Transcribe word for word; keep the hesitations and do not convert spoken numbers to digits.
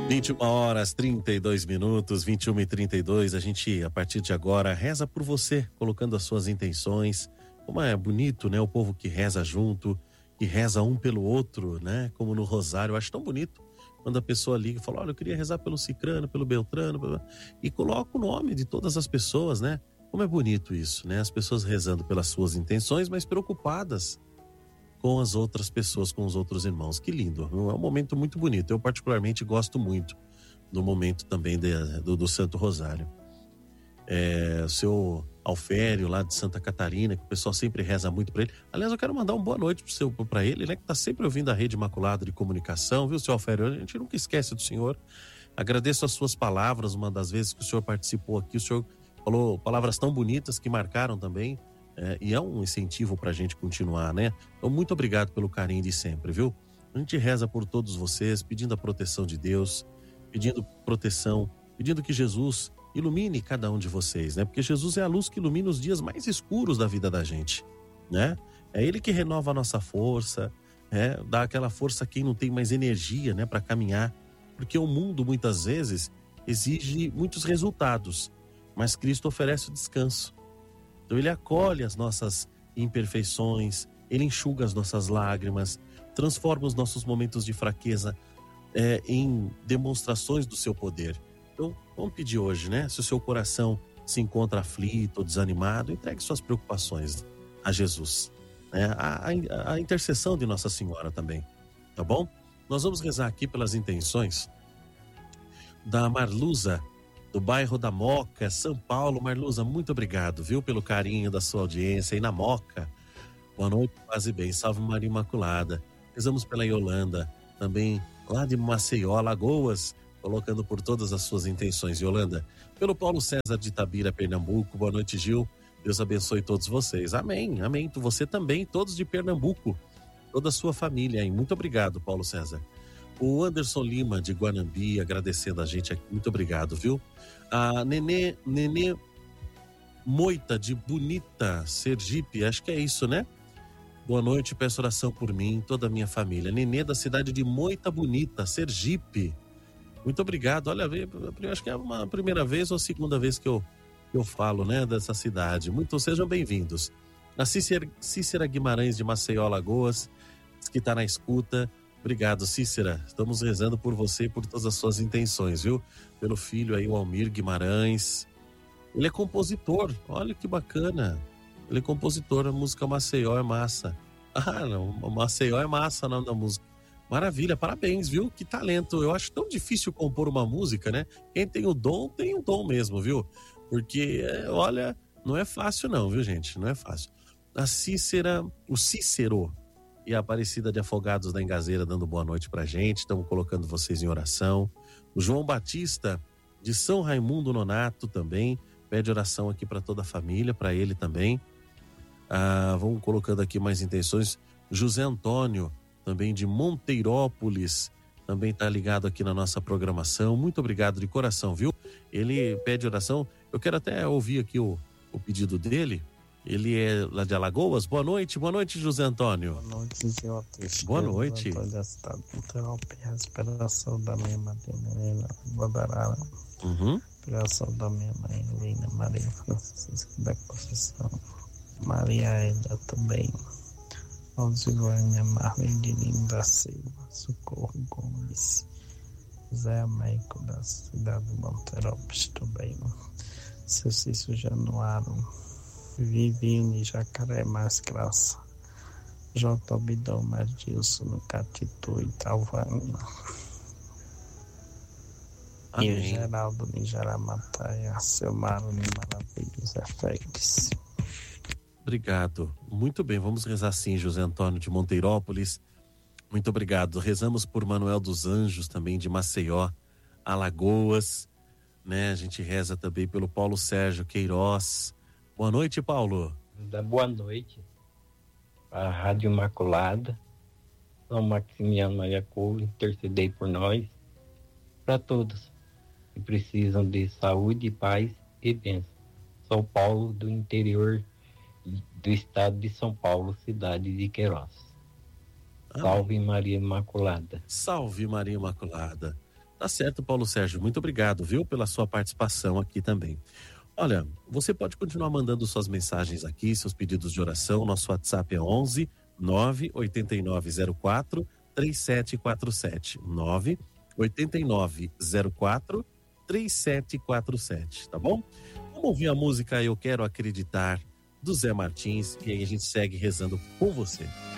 vinte e uma horas, trinta e dois minutos, vinte e uma e trinta e dois. A gente, a partir de agora, reza por você, colocando as suas intenções. Como é bonito, né? O povo que reza junto, que reza um pelo outro, né? Como no rosário. Eu acho tão bonito quando a pessoa liga e fala: olha, eu queria rezar pelo cicrano, pelo beltrano, blá, blá, e coloca o nome de todas as pessoas, né? Como é bonito isso, né? As pessoas rezando pelas suas intenções, mas preocupadas com as outras pessoas, com os outros irmãos. Que lindo, é um momento muito bonito. Eu particularmente gosto muito do momento também de, do, do Santo Rosário. É, o seu Alfério lá de Santa Catarina, que o pessoal sempre reza muito para ele. Aliás, eu quero mandar uma boa noite para ele, né, que está sempre ouvindo a Rede Imaculada de Comunicação, viu, seu Alfério? A gente nunca esquece do senhor. Agradeço as suas palavras, uma das vezes que o senhor participou aqui, o senhor falou palavras tão bonitas que marcaram também. É, e é um incentivo pra gente continuar, né? Então, muito obrigado pelo carinho de sempre, viu? A gente reza por todos vocês, pedindo a proteção de Deus, pedindo proteção, pedindo que Jesus ilumine cada um de vocês, né? Porque Jesus é a luz que ilumina os dias mais escuros da vida da gente, né? É Ele que renova a nossa força, é, dá aquela força a quem não tem mais energia, né, para caminhar. Porque o mundo, muitas vezes, exige muitos resultados, mas Cristo oferece o descanso. Então ele acolhe as nossas imperfeições, ele enxuga as nossas lágrimas, transforma os nossos momentos de fraqueza é, em demonstrações do seu poder. Então vamos pedir hoje, né? Se o seu coração se encontra aflito ou desanimado, entregue suas preocupações a Jesus, né? A, a, a intercessão de Nossa Senhora também, tá bom? Nós vamos rezar aqui pelas intenções da Marluza, do bairro da Moca, São Paulo. Marluza, muito obrigado, viu, pelo carinho da sua audiência aí na Moca. Boa noite, quase bem. Salve Maria Imaculada. Rezamos pela Yolanda, também lá de Maceió, Alagoas, colocando por todas as suas intenções, Yolanda. Pelo Paulo César de Itabira, Pernambuco. Boa noite, Gil. Deus abençoe todos vocês. Amém, amém. Você também, todos de Pernambuco, toda a sua família aí. Muito obrigado, Paulo César. O Anderson Lima, de Guanambi, agradecendo a gente aqui. Muito obrigado, viu? A Nenê, Nenê Moita, de Bonita, Sergipe, acho que é isso, né? Boa noite, peço oração por mim, toda a minha família. Nenê, da cidade de Moita Bonita, Sergipe. Muito obrigado. Olha, acho que é uma primeira vez ou segunda vez que eu, que eu falo, né, dessa cidade. Muito, sejam bem-vindos. A Cícera, Cícera Guimarães, de Maceió, Alagoas, que está na escuta. Obrigado, Cícera. Estamos rezando por você e por todas as suas intenções, viu? Pelo filho aí, o Almir Guimarães. Ele é compositor, olha que bacana. Ele é compositor, a música Maceió é massa. Ah, não, Maceió é massa, o nome da música. Maravilha, parabéns, viu? Que talento. Eu acho tão difícil compor uma música, né? Quem tem o dom, tem o dom mesmo, viu? Porque, olha, não é fácil não, viu, gente? Não é fácil. A Cícera, o Cícero e a Aparecida de Afogados da Engazeira dando boa noite pra gente, estamos colocando vocês em oração. O João Batista, de São Raimundo Nonato, também pede oração aqui para toda a família, para ele também. Ah, vamos colocando aqui mais intenções. José Antônio, também de Monteirópolis, também está ligado aqui na nossa programação. Muito obrigado de coração, viu? Ele pede oração. Eu quero até ouvir aqui o, o pedido dele. Ele é lá de Alagoas. Boa noite, boa noite, José Antônio. Boa noite, senhor. Boa noite. Da cidade de Monteirópolis, a esperação da minha mãe, Helena Guadarara. Uhum. Esperação da minha mãe, Helena Maria Francisca da Conceição. Maria Eda também. Alzivânia Marlene da Silva. Socorro Gomes. Zé Américo da cidade de Monteirópolis também. Seu Cício Januário. Vivinho Jacaré Mais Graça. J. Bidão Madilson no Catitu e Talvânia. E o Geraldo de Jaramataia, seu Maro de Maravilhos Efex. Obrigado. Muito bem, vamos rezar sim, José Antônio de Monteirópolis. Muito obrigado. Rezamos por Manuel dos Anjos, também de Maceió, Alagoas, né? A gente reza também pelo Paulo Sérgio Queiroz. Boa noite, Paulo. Boa noite para a Rádio Imaculada. São Maximiano Maria Couve, intercedei por nós, para todos que precisam de saúde, paz e bênção. São Paulo, do interior do estado de São Paulo, cidade de Queiroz. Amém. Salve Maria Imaculada. Salve Maria Imaculada. Tá certo, Paulo Sérgio. Muito obrigado, viu, pela sua participação aqui também. Olha, você pode continuar mandando suas mensagens aqui, seus pedidos de oração. Nosso WhatsApp é onze nove oito nove zero quatro três sete quatro sete. nove oito nove zero quatro três sete quatro sete, tá bom? Vamos ouvir a música Eu Quero Acreditar, do Zé Martins, e aí a gente segue rezando com você.